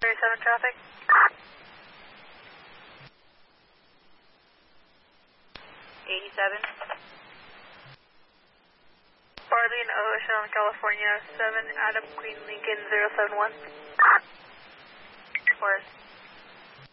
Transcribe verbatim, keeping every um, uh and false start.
thirty-seven traffic. eighty-seven. Barley Ocean, California, seven Adam Queen Lincoln zero seven one. Forest.